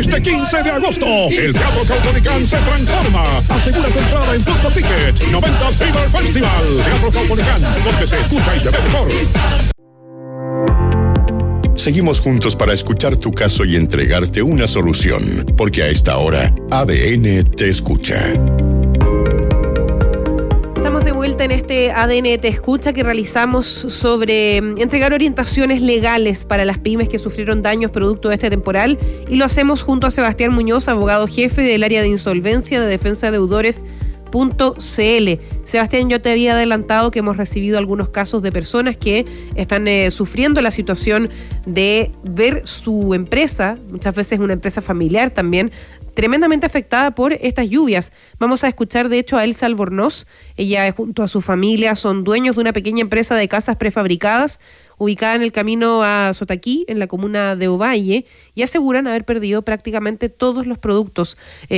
Este 15 de agosto, el Teatro Caupolicán se transforma. Asegura tu entrada en Punto Ticket. 90 Fever Festival. Teatro Caupolicán, donde se escucha y se ve mejor. Seguimos juntos para escuchar tu caso y entregarte una solución, porque a esta hora, ADN te escucha. Estamos de vuelta en este ADN Te Escucha que realizamos sobre entregar orientaciones legales para las pymes que sufrieron daños producto de este temporal, y lo hacemos junto a Sebastián Muñoz, abogado jefe del área de insolvencia de Defensa de Deudores .cl. Sebastián, yo te había adelantado que hemos recibido algunos casos de personas que están sufriendo la situación de ver su empresa, muchas veces una empresa familiar también, tremendamente afectada por estas lluvias. Vamos a escuchar de hecho a Elsa Albornoz. Ella junto a su familia son dueños de una pequeña empresa de casas prefabricadas ubicada en el camino a Sotaquí, en la comuna de Ovalle, y aseguran haber perdido prácticamente todos los productos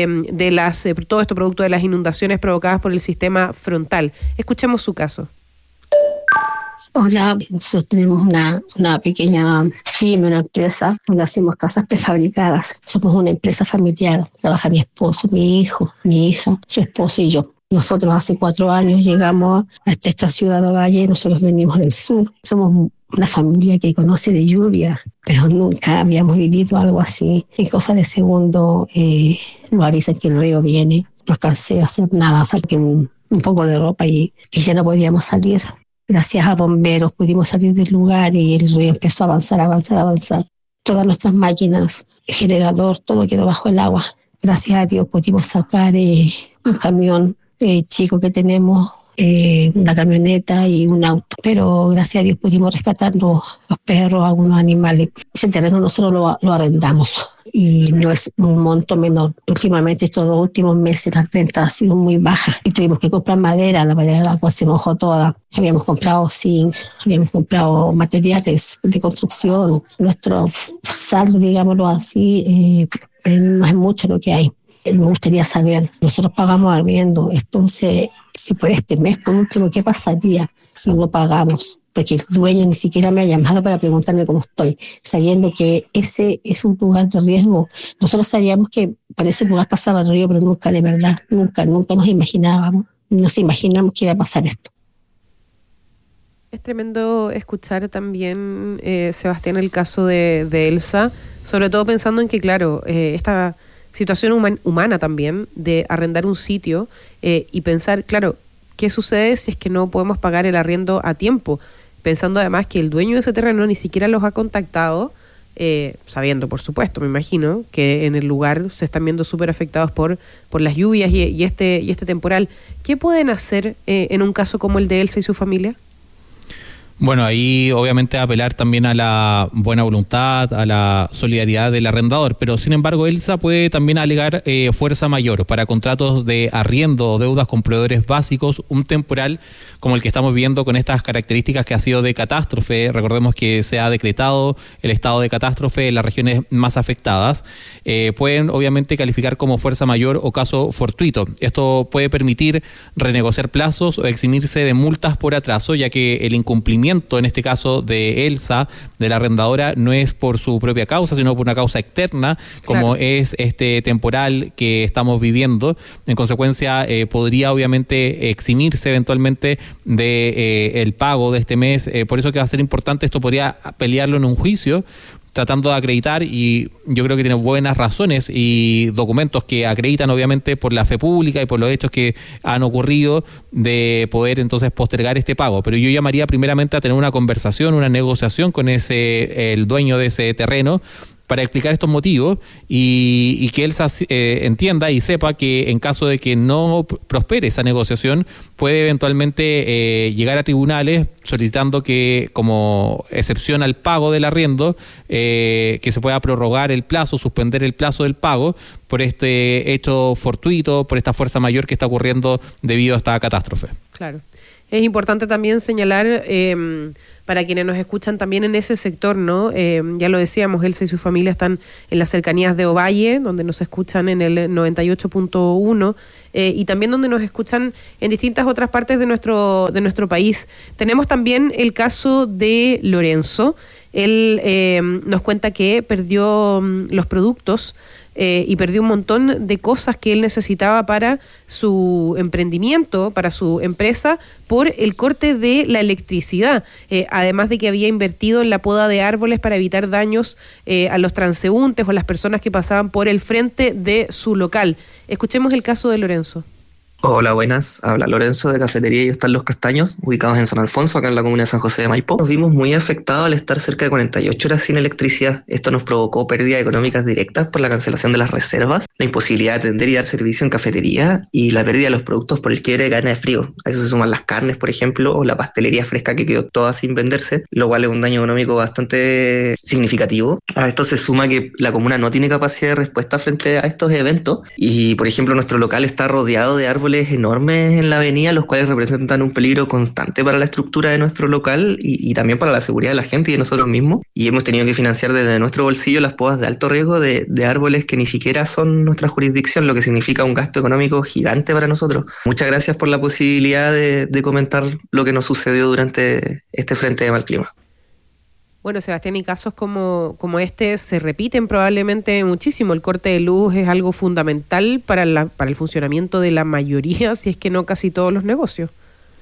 todo este producto de las inundaciones provocadas por el sistema frontal. Escuchemos su caso. Hola, nosotros tenemos una pequeña empresa donde hacemos casas prefabricadas. Somos una empresa familiar. Trabaja mi esposo, mi hijo, mi hija, su esposo y yo. Nosotros hace 4 años llegamos hasta esta ciudad de Ovalle. Nosotros venimos del sur. Somos una familia que conoce de lluvia, pero nunca habíamos vivido algo así. En cosas de segundo nos avisan que el río viene. No alcancé a hacer nada, saqué un poco de ropa y ya no podíamos salir. Gracias a bomberos pudimos salir del lugar y el río empezó a avanzar. Todas nuestras máquinas, el generador, todo quedó bajo el agua. Gracias a Dios pudimos sacar un camión chico que tenemos, una camioneta y un auto. Pero gracias a Dios pudimos rescatar los perros, algunos animales. Ese terreno nosotros lo arrendamos y no es un monto menor. Últimamente, estos 2 últimos meses, las rentas han sido muy bajas y tuvimos que comprar madera. La madera de la cual se mojó toda. Habíamos comprado zinc, habíamos comprado materiales de construcción. Nuestro saldo, digámoslo así, no es mucho lo que hay. Me gustaría saber, nosotros pagamos arriendo, entonces, si por este mes, por último, ¿qué pasaría si no pagamos? Porque el dueño ni siquiera me ha llamado para preguntarme cómo estoy, sabiendo que ese es un lugar de riesgo. Nosotros sabíamos que por ese lugar pasaba el río, pero nunca, de verdad, nunca nos imaginábamos que iba a pasar esto. Es tremendo escuchar también, Sebastián, el caso de Elsa, sobre todo pensando en que, claro, esta situación humana también, de arrendar un sitio y pensar, claro, ¿qué sucede si es que no podemos pagar el arriendo a tiempo? Pensando además que el dueño de ese terreno ni siquiera los ha contactado, sabiendo, por supuesto, me imagino, que en el lugar se están viendo súper afectados por las lluvias y este temporal. ¿Qué pueden hacer en un caso como el de Elsa y su familia? Bueno, ahí obviamente apelar también a la buena voluntad, a la solidaridad del arrendador, pero sin embargo Elsa puede también alegar fuerza mayor para contratos de arriendo o deudas con proveedores básicos, un temporal como el que estamos viendo con estas características que ha sido de catástrofe. Recordemos que se ha decretado el estado de catástrofe en las regiones más afectadas. Pueden obviamente calificar como fuerza mayor o caso fortuito. Esto puede permitir renegociar plazos o eximirse de multas por atraso, ya que el incumplimiento en este caso de Elsa, de la arrendadora, no es por su propia causa, sino por una causa externa, como es este temporal que estamos viviendo. En consecuencia, podría obviamente eximirse eventualmente de el pago de este mes. Por eso que va a ser importante, esto podría pelearlo en un juicio, tratando de acreditar, y yo creo que tiene buenas razones y documentos que acreditan obviamente por la fe pública y por los hechos que han ocurrido, de poder entonces postergar este pago. Pero yo llamaría primeramente a tener una conversación, una negociación con el dueño de ese terreno, para explicar estos motivos y que Elsa entienda y sepa que en caso de que no prospere esa negociación, puede eventualmente llegar a tribunales solicitando que, como excepción al pago del arriendo, que se pueda prorrogar el plazo, suspender el plazo del pago por este hecho fortuito, por esta fuerza mayor que está ocurriendo debido a esta catástrofe. Claro. Es importante también señalar, para quienes nos escuchan también en ese sector, ¿no? Ya lo decíamos, Elsa y su familia están en las cercanías de Ovalle, donde nos escuchan en el 98.1, y también donde nos escuchan en distintas otras partes de nuestro país. Tenemos también el caso de Lorenzo, Él nos cuenta que perdió los productos y perdió un montón de cosas que él necesitaba para su emprendimiento, para su empresa, por el corte de la electricidad, además de que había invertido en la poda de árboles para evitar daños a los transeúntes o a las personas que pasaban por el frente de su local. Escuchemos el caso de Lorenzo. Hola, buenas. Habla Lorenzo de Cafetería y Están Los Castaños, ubicados en San Alfonso, acá en la comuna de San José de Maipo. Nos vimos muy afectados al estar cerca de 48 horas sin electricidad. Esto nos provocó pérdidas económicas directas por la cancelación de las reservas, la imposibilidad de atender y dar servicio en cafetería y la pérdida de los productos por el quiebre de cadena de frío. A eso se suman las carnes, por ejemplo, o la pastelería fresca que quedó toda sin venderse, lo cual es un daño económico bastante significativo. A esto se suma que la comuna no tiene capacidad de respuesta frente a estos eventos y, por ejemplo, nuestro local está rodeado de árboles enormes en la avenida, los cuales representan un peligro constante para la estructura de nuestro local y también para la seguridad de la gente y de nosotros mismos. Y hemos tenido que financiar desde nuestro bolsillo las podas de alto riesgo de árboles que ni siquiera son nuestra jurisdicción, lo que significa un gasto económico gigante para nosotros. Muchas gracias por la posibilidad de comentar lo que nos sucedió durante este frente de mal clima. Bueno, Sebastián, y casos como este se repiten probablemente muchísimo. El corte de luz es algo fundamental para el funcionamiento de la mayoría, si es que no casi todos los negocios.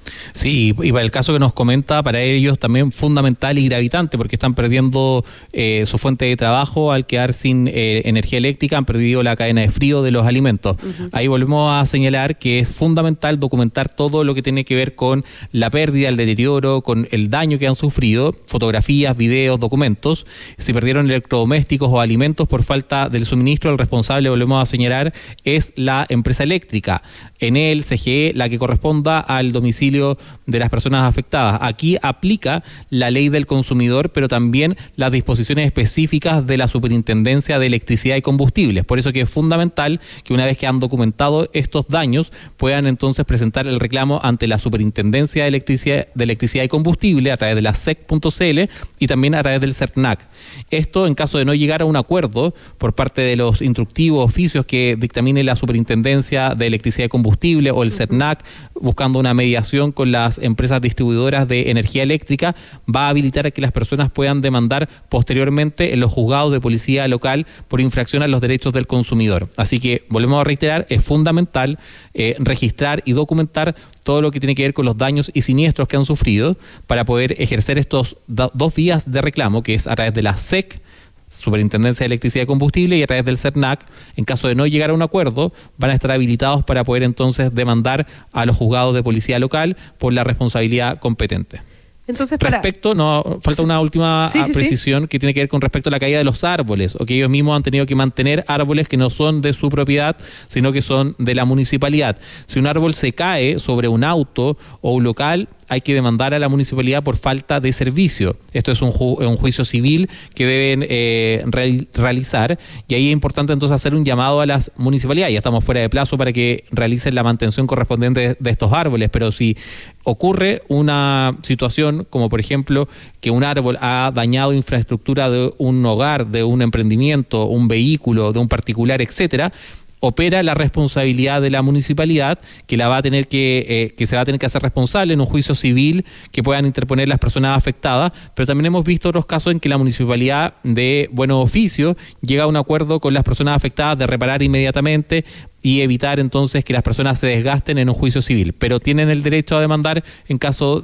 Sí, y para el caso que nos comenta, para ellos también fundamental y gravitante, porque están perdiendo su fuente de trabajo al quedar sin energía eléctrica, han perdido la cadena de frío de los alimentos. Uh-huh. Ahí volvemos a señalar que es fundamental documentar todo lo que tiene que ver con la pérdida, el deterioro, con el daño que han sufrido, fotografías, videos, documentos. Si perdieron electrodomésticos o alimentos por falta del suministro, el responsable, volvemos a señalar, es la empresa eléctrica. Enel, CGE, la que corresponda al domicilio de las personas afectadas. Aquí aplica la ley del consumidor, pero también las disposiciones específicas de la Superintendencia de Electricidad y Combustibles. Por eso que es fundamental que una vez que han documentado estos daños, puedan entonces presentar el reclamo ante la Superintendencia de Electricidad y Combustible a través de la SEC.cl y también a través del CERNAC. Esto en caso de no llegar a un acuerdo por parte de los instructivos oficios que dictamine la Superintendencia de Electricidad y Combustible o el CERNAC, buscando una mediación con las empresas distribuidoras de energía eléctrica, va a habilitar a que las personas puedan demandar posteriormente en los juzgados de policía local por infracción a los derechos del consumidor. Así que, volvemos a reiterar, es fundamental registrar y documentar todo lo que tiene que ver con los daños y siniestros que han sufrido para poder ejercer estos dos vías de reclamo, que es a través de la SEC, Superintendencia de Electricidad y Combustible, y a través del CERNAC. En caso de no llegar a un acuerdo, van a estar habilitados para poder entonces demandar a los juzgados de policía local por la responsabilidad competente. Entonces, falta una última precisión que tiene que ver con respecto a la caída de los árboles, o que ellos mismos han tenido que mantener árboles que no son de su propiedad, sino que son de la municipalidad. Si un árbol se cae sobre un auto o un local, hay que demandar a la municipalidad por falta de servicio. Esto es un juicio civil que deben realizar, y ahí es importante entonces hacer un llamado a las municipalidades. Ya estamos fuera de plazo para que realicen la mantención correspondiente de estos árboles, pero si ocurre una situación como por ejemplo que un árbol ha dañado infraestructura de un hogar, de un emprendimiento, un vehículo, de un particular, etcétera, opera la responsabilidad de la municipalidad, que la va a tener que se va a tener que hacer responsable en un juicio civil que puedan interponer las personas afectadas. Pero también hemos visto otros casos en que la municipalidad de buen oficio llega a un acuerdo con las personas afectadas de reparar inmediatamente y evitar entonces que las personas se desgasten en un juicio civil, pero tienen el derecho a demandar en caso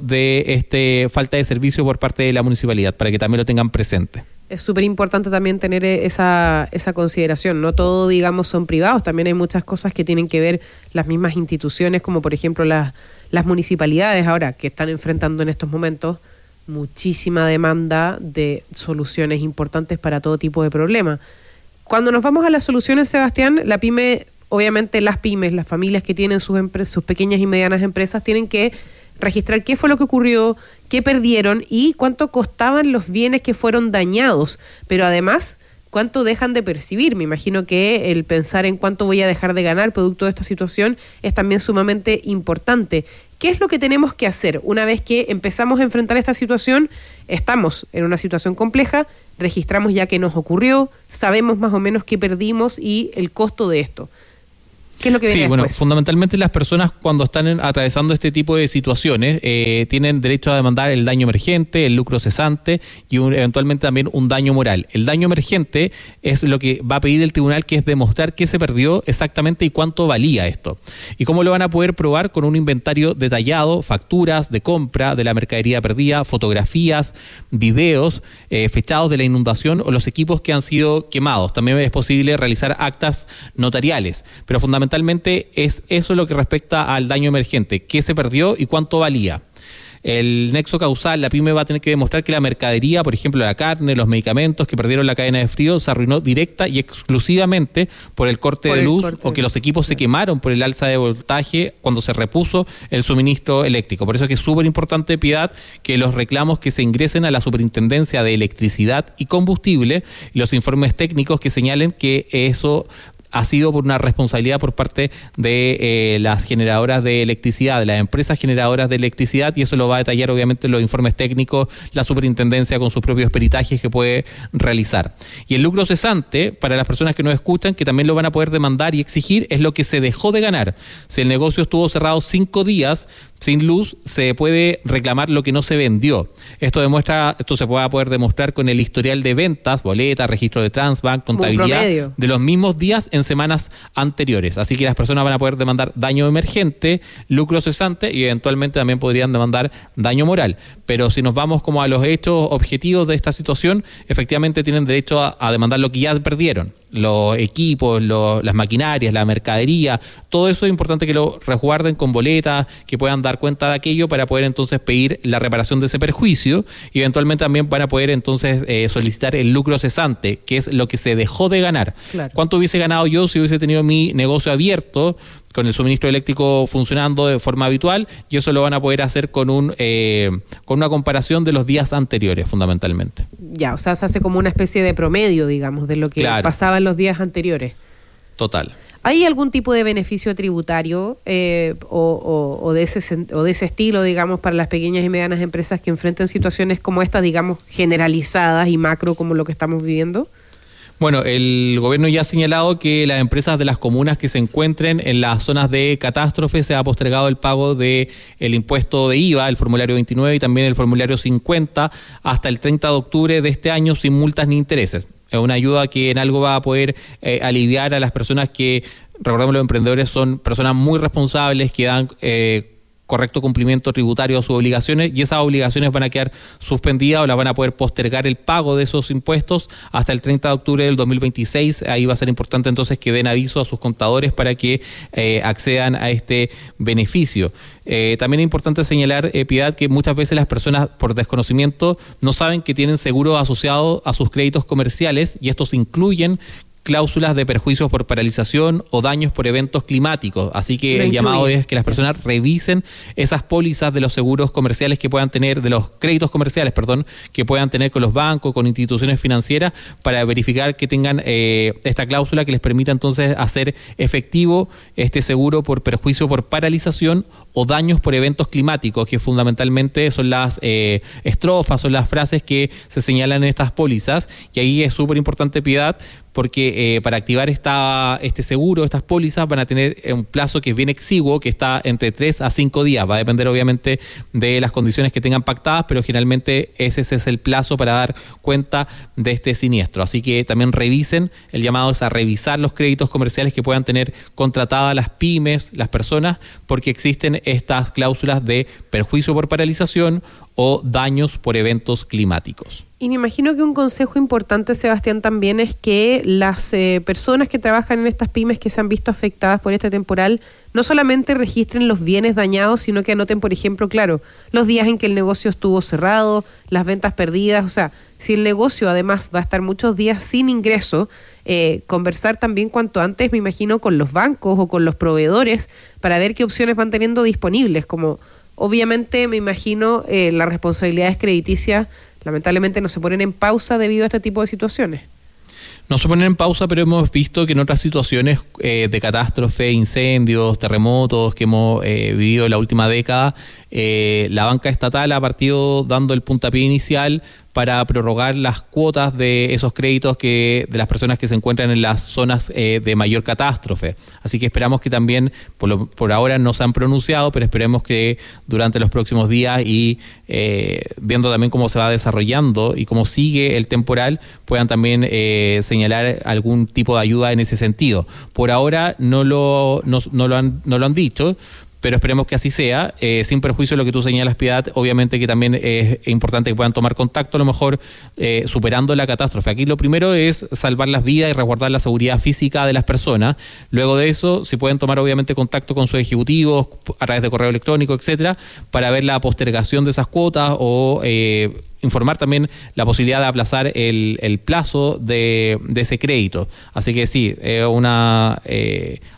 de falta de servicio por parte de la municipalidad, para que también lo tengan presente. Es súper importante también tener esa consideración. No todo, digamos, son privados. También hay muchas cosas que tienen que ver las mismas instituciones, como por ejemplo las municipalidades ahora, que están enfrentando en estos momentos muchísima demanda de soluciones importantes para todo tipo de problemas. Cuando nos vamos a las soluciones, Sebastián, la pyme, obviamente las pymes, las familias que tienen sus pequeñas y medianas empresas, tienen que registrar qué fue lo que ocurrió, qué perdieron y cuánto costaban los bienes que fueron dañados, pero además cuánto dejan de percibir. Me imagino que el pensar en cuánto voy a dejar de ganar producto de esta situación es también sumamente importante. ¿Qué es lo que tenemos que hacer una vez que empezamos a enfrentar esta situación? Estamos en una situación compleja, registramos ya qué nos ocurrió, sabemos más o menos qué perdimos y el costo de esto. ¿Qué es lo que viene bueno, después? Fundamentalmente las personas cuando están atravesando este tipo de situaciones tienen derecho a demandar el daño emergente, el lucro cesante y eventualmente también un daño moral. El daño emergente es lo que va a pedir el tribunal, que es demostrar qué se perdió exactamente y cuánto valía esto. ¿Y cómo lo van a poder probar? Con un inventario detallado, facturas de compra de la mercadería perdida, fotografías, videos, fechados de la inundación o los equipos que han sido quemados. También es posible realizar actas notariales, pero fundamentalmente es eso lo que respecta al daño emergente, qué se perdió y cuánto valía. El nexo causal, la pyme va a tener que demostrar que la mercadería, por ejemplo la carne, los medicamentos que perdieron la cadena de frío, se arruinó directa y exclusivamente por el corte de luz o que los equipos se quemaron por el alza de voltaje cuando se repuso el suministro eléctrico. Por eso es que es súper importante, Piedad, que los reclamos que se ingresen a la Superintendencia de Electricidad y Combustible y los informes técnicos que señalen que eso ha sido por una responsabilidad por parte de las generadoras de electricidad, de las empresas generadoras de electricidad, y eso lo va a detallar obviamente en los informes técnicos la superintendencia con sus propios peritajes que puede realizar. Y el lucro cesante, para las personas que nos escuchan, que también lo van a poder demandar y exigir, es lo que se dejó de ganar. Si el negocio estuvo cerrado 5 días sin luz, se puede reclamar lo que no se vendió. Esto se va a poder demostrar con el historial de ventas, boletas, registro de Transbank, contabilidad de los mismos días en semanas anteriores. Así que las personas van a poder demandar daño emergente, lucro cesante y eventualmente también podrían demandar daño moral. Pero si nos vamos como a los hechos objetivos de esta situación, efectivamente tienen derecho a demandar lo que ya perdieron. Los equipos, las maquinarias, la mercadería, todo eso es importante que lo resguarden con boletas, que puedan dar cuenta de aquello para poder entonces pedir la reparación de ese perjuicio y eventualmente también van a poder entonces solicitar el lucro cesante, que es lo que se dejó de ganar. Claro. ¿Cuánto hubiese ganado yo si hubiese tenido mi negocio abierto con el suministro eléctrico funcionando de forma habitual? Y eso lo van a poder hacer con una comparación de los días anteriores, fundamentalmente. Ya, o sea, se hace como una especie de promedio, digamos, de lo que pasaba en los días anteriores. Total. ¿Hay algún tipo de beneficio tributario o de ese estilo, digamos, para las pequeñas y medianas empresas que enfrentan situaciones como estas, digamos, generalizadas y macro como lo que estamos viviendo? Bueno, el gobierno ya ha señalado que las empresas de las comunas que se encuentren en las zonas de catástrofe se ha postergado el pago del impuesto de IVA, el formulario 29 y también el formulario 50 hasta el 30 de octubre de este año sin multas ni intereses. Es una ayuda que en algo va a poder aliviar a las personas que, recordemos, los emprendedores son personas muy responsables que dan correcto cumplimiento tributario a sus obligaciones y esas obligaciones van a quedar suspendidas o las van a poder postergar el pago de esos impuestos hasta el 30 de octubre del 2026. Ahí va a ser importante entonces que den aviso a sus contadores para que accedan a este beneficio. También es importante señalar, Piedad, que muchas veces las personas por desconocimiento no saben que tienen seguro asociado a sus créditos comerciales y estos incluyen cláusulas de perjuicios por paralización o daños por eventos climáticos. Así que el llamado es que las personas revisen esas pólizas de los seguros comerciales que puedan tener, de los créditos comerciales, que puedan tener con los bancos, con instituciones financieras, para verificar que tengan esta cláusula que les permita entonces hacer efectivo este seguro por perjuicio por paralización o daños por eventos climáticos, que fundamentalmente son las estrofas, son las frases que se señalan en estas pólizas. Y ahí es súper importante, Piedad, porque para activar este seguro, estas pólizas, van a tener un plazo que es bien exiguo, que está entre 3 a 5 días. Va a depender obviamente de las condiciones que tengan pactadas, pero generalmente ese es el plazo para dar cuenta de este siniestro. Así que también revisen, el llamado es a revisar los créditos comerciales que puedan tener contratadas las pymes, las personas, porque existen estas cláusulas de perjuicio por paralización o daños por eventos climáticos. Y me imagino que un consejo importante, Sebastián, también es que las personas que trabajan en estas pymes que se han visto afectadas por este temporal no solamente registren los bienes dañados, sino que anoten, por ejemplo, los días en que el negocio estuvo cerrado, las ventas perdidas. O sea, si el negocio además va a estar muchos días sin ingreso, conversar también cuanto antes, me imagino, con los bancos o con los proveedores para ver qué opciones van teniendo disponibles. Como obviamente, me imagino, las responsabilidades crediticias lamentablemente no se ponen en pausa debido a este tipo de situaciones. No se ponen en pausa, pero hemos visto que en otras situaciones de catástrofe, incendios, terremotos que hemos vivido en la última década, la banca estatal ha partido dando el puntapié inicial para prorrogar las cuotas de esos créditos de las personas que se encuentran en las zonas de mayor catástrofe. Así que esperamos que también, por ahora no se han pronunciado, pero esperemos que durante los próximos días y viendo también cómo se va desarrollando y cómo sigue el temporal, puedan también señalar algún tipo de ayuda en ese sentido. Por ahora no lo han dicho, pero esperemos que así sea, sin perjuicio de lo que tú señalas, Piedad. Obviamente que también es importante que puedan tomar contacto, a lo mejor superando la catástrofe. Aquí lo primero es salvar las vidas y resguardar la seguridad física de las personas. Luego de eso, si pueden tomar obviamente contacto con sus ejecutivos a través de correo electrónico, etcétera, para ver la postergación de esas cuotas o informar también la posibilidad de aplazar el plazo de ese crédito. Así que sí,